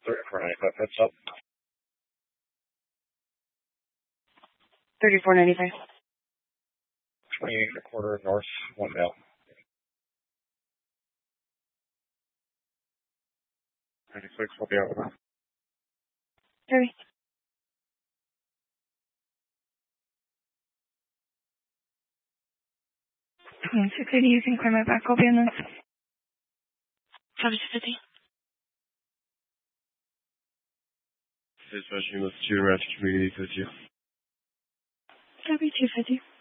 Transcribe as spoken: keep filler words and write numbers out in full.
thirty-four ninety-five, heads up. thirty-four ninety-five. twenty-eight and a quarter north, one mile. ninety-six, will be out. Sorry. twenty-six eighty, you can clear my back, I'll be in this. seventy-two fifty. Dispatching with two Ratchet Community fifty. seventy-two fifty.